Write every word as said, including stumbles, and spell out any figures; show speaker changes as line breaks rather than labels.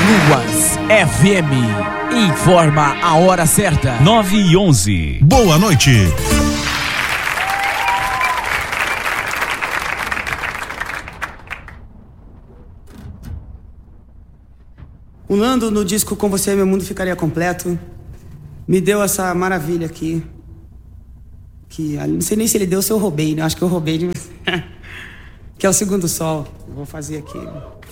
Canoas F M. Informa a hora certa.
nove e onze.
Boa noite.
O Nando, no disco Com Você Meu Mundo Ficaria Completo, me deu essa maravilha aqui. Que não sei nem se ele deu ou se eu roubei, né? Acho que eu roubei de... que é o Segundo Sol. Eu vou fazer aqui.